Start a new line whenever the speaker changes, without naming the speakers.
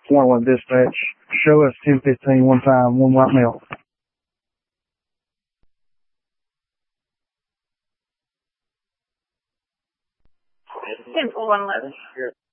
411 dispatch. Show us 1015 one time, one white male.
10-4-1-11.